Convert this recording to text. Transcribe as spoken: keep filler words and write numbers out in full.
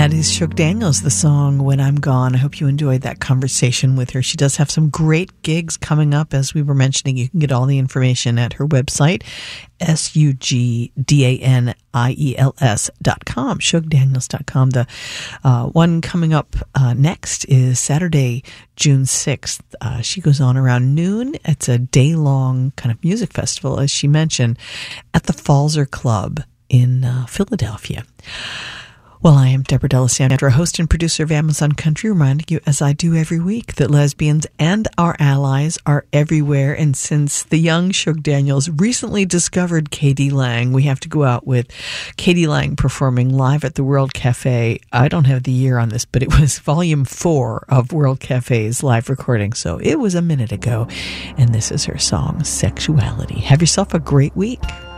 That is Shook Daniels, the song When I'm Gone. I hope you enjoyed that conversation with her. She does have some great gigs coming up. As we were mentioning, you can get all the information at her website, S U G D A N I E L S dot com, shook daniels dot com. The uh, one coming up uh, next is Saturday, June sixth. Uh, she goes on around noon. It's a day-long kind of music festival, as she mentioned, at the Falzer Club in uh, Philadelphia. Well, I am Deborah D'Alessandro, host and producer of Amazon Country, reminding you, as I do every week, that lesbians and our allies are everywhere. And since the young Shook Daniels recently discovered K D Lang, we have to go out with K D Lang performing live at the World Cafe. I don't have the year on this, but it was volume four of World Cafe's live recording. So it was a minute ago. And this is her song, Sexuality. Have yourself a great week.